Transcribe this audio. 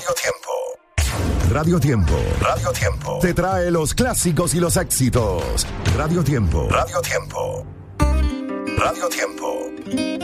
Radio Tiempo. Radio Tiempo. Radio Tiempo. Te trae los clásicos y los éxitos. Radio Tiempo. Radio Tiempo. Radio Tiempo.